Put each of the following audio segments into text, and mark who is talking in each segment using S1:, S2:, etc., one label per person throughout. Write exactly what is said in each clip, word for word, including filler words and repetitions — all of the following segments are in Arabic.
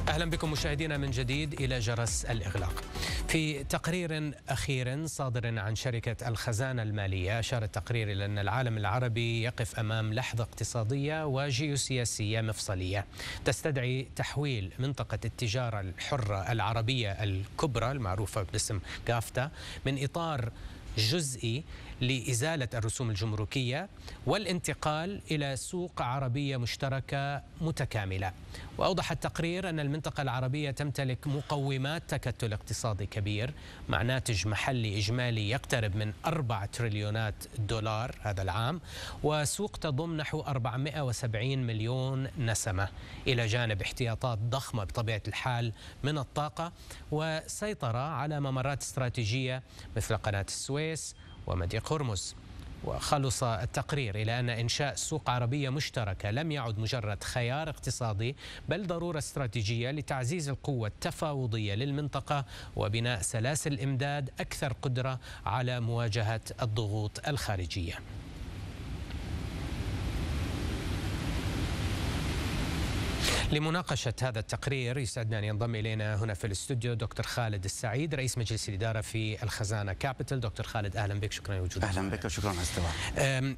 S1: أهلا بكم مشاهدينا من جديد إلى جرس الإغلاق. في تقرير أخير صادر عن شركة الخزانة المالية أشار التقرير إلى أن العالم العربي يقف أمام لحظة اقتصادية وجيوسياسية مفصلية تستدعي تحويل منطقة التجارة الحرة العربية الكبرى المعروفة باسم كافتا من إطار جزئي لإزالة الرسوم الجمركية والانتقال إلى سوق عربية مشتركة متكاملة. وأوضح التقرير أن المنطقة العربية تمتلك مقومات تكتل اقتصادي كبير مع ناتج محلي إجمالي يقترب من أربعة تريليونات دولار هذا العام، وسوق تضم نحو أربعمئة وسبعين مليون نسمة، إلى جانب احتياطات ضخمة بطبيعة الحال من الطاقة، وسيطرة على ممرات استراتيجية مثل قناة السويس ومضيق هرمز. وخلص التقرير إلى أن إنشاء سوق عربية مشتركة لم يعد مجرد خيار اقتصادي بل ضرورة استراتيجية لتعزيز القوة التفاوضية للمنطقة وبناء سلاسل إمداد أكثر قدرة على مواجهة الضغوط الخارجية. لمناقشة هذا التقرير يسعدنا أن ينضم إلينا هنا في الاستوديو دكتور خالد السعيد رئيس مجلس الإدارة في الخزانة كابيتال. دكتور خالد أهلا بك، شكرا لوجودك.
S2: أهلا بك وشكرا على الاستضافة.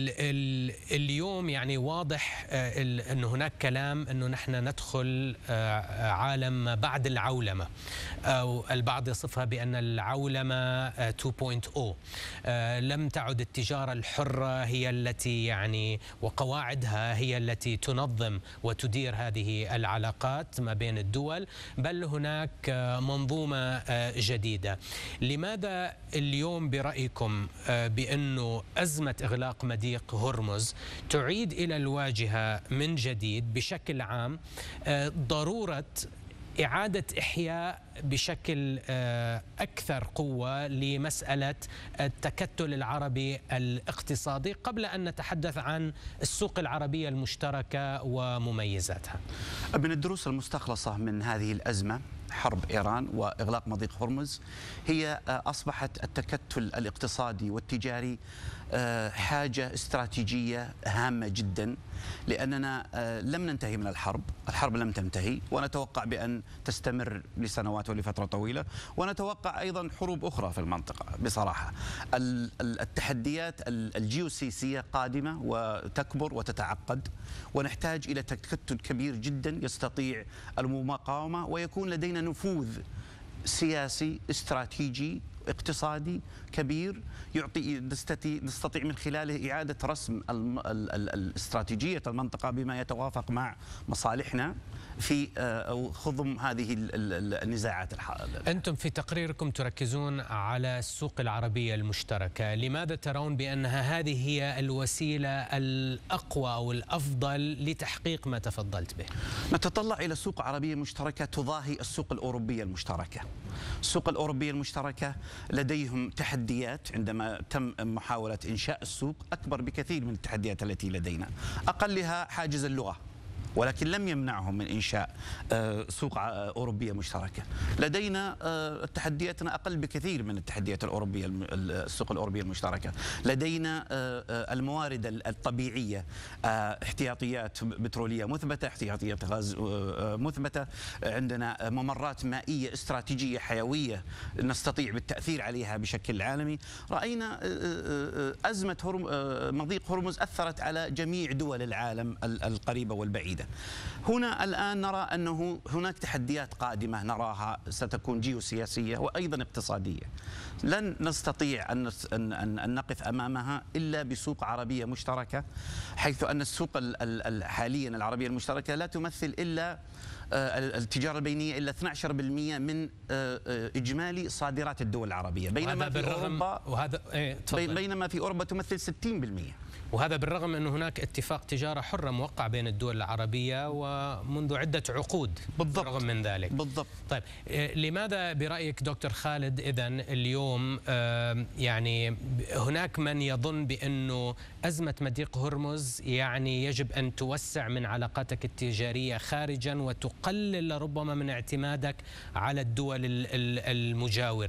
S1: اليوم يعني واضح أن هناك كلام أنه نحن ندخل عالم بعد العولمة، أو البعض يصفها بأن العولمة اثنين نقطة صفر. لم تعد التجارة الحرة هي التي يعني وقواعدها هي التي تنظم وتدير هذه العلاقات ما بين الدول، بل هناك منظومة جديدة. لماذا اليوم برأيكم بأنه أزمة إغلاق مضيق هرمز تعيد إلى الواجهة من جديد بشكل عام ضرورة إعادة إحياء بشكل أكثر قوة لمسألة التكتل العربي الاقتصادي قبل أن نتحدث عن السوق العربية المشتركة ومميزاتها؟
S2: من الدروس المستخلصة من هذه الأزمة حرب إيران وإغلاق مضيق هرمز هي أصبحت التكتل الاقتصادي والتجاري حاجة استراتيجية هامة جدا، لأننا لم ننتهي من الحرب، الحرب لم تنتهي ونتوقع بأن تستمر لسنوات ولفترة طويلة، ونتوقع أيضا حروب أخرى في المنطقة. بصراحة التحديات الجيوسياسية قادمة وتكبر وتتعقد، ونحتاج إلى تكتل كبير جدا يستطيع المقاومة ويكون لدينا نفوذ سياسي استراتيجي اقتصادي كبير يعطي نستطيع من خلاله إعادة رسم الاستراتيجية المنطقة بما يتوافق مع مصالحنا في أو خضم هذه النزاعات.
S1: أنتم في تقريركم تركزون على السوق العربية المشتركة، لماذا ترون بأنها هذه هي الوسيلة الأقوى أو الأفضل لتحقيق ما تفضلت به؟
S2: نتطلع إلى سوق عربية مشتركة تضاهي السوق الأوروبية المشتركة. السوق الأوروبية المشتركة لديهم تحديات عندما تم محاولة إنشاء السوق أكبر بكثير من التحديات التي لدينا، أقلها حاجز اللغة، ولكن لم يمنعهم من إنشاء سوق أوروبية مشتركة. لدينا تحدياتنا أقل بكثير من التحديات الأوروبية السوق الأوروبية المشتركة. لدينا الموارد الطبيعية، احتياطيات بترولية مثبتة، احتياطيات غاز مثبتة، عندنا ممرات مائية استراتيجية حيوية نستطيع بالتأثير عليها بشكل عالمي. رأينا أزمة مضيق هرمز أثرت على جميع دول العالم القريبة والبعيدة. هنا الآن نرى أنه هناك تحديات قادمة نراها ستكون جيوسياسية وأيضا اقتصادية، لن نستطيع أن أن نقف أمامها إلا بسوق عربية مشتركة، حيث أن السوق حاليا العربية المشتركة لا تمثل إلا التجارة البينية إلا اثني عشر بالمئة من إجمالي صادرات الدول العربية، بينما في أوروبا
S1: وهذا إيه
S2: بينما في أوروبا تمثل ستين بالمئة.
S1: وهذا بالرغم أن هناك اتفاق تجارة حرة موقع بين الدول العربية ومنذ عدة عقود.
S2: بالضبط.
S1: بالرغم من ذلك.
S2: بالضبط.
S1: طيب لماذا برأيك دكتور خالد إذن اليوم يعني هناك من يظن بأنه أزمة مضيق هرمز يعني يجب أن توسع من علاقاتك التجارية خارجا وتقلل ربما من اعتمادك على الدول المجاورة؟